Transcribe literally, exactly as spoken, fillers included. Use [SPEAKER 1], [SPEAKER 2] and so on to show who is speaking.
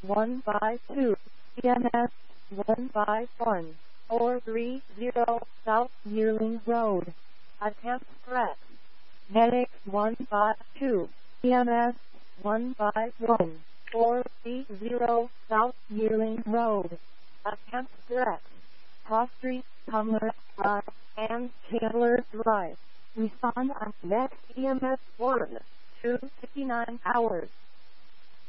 [SPEAKER 1] one five two, E M S one five one, four three zero South Yearling Road, Attempt Threat. Medics one five two, E M S one five one, four three zero South Yearling Road, Attempt Threat. Cross Street, Tumler Drive, and Chandler Drive. Respond on next E M S one, two fifty-nine hours.